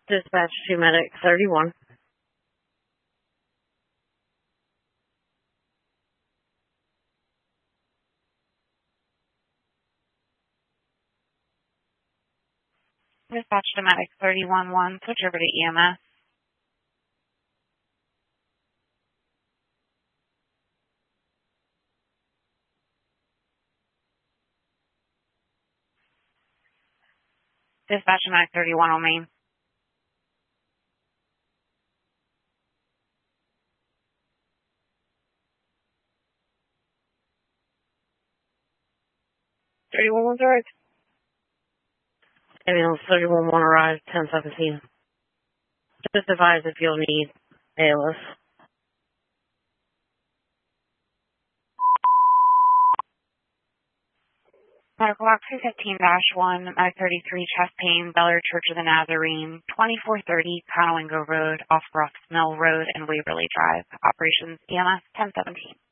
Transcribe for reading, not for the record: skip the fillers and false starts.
Dispatch to Medic 31. Dispatch to Medic 31-1, switch over to EMS. Dispatch to Medic 31 on main. Right. Ambulance 31-1 arrived 1017. Just advise if you'll need ALS. Medical box 215-1, Medic 33, chest pain, Bellary Church of the Nazarene, 2430 Conowingo Road, off Ross Mill Road and Waverly Drive. Operations EMS 1017.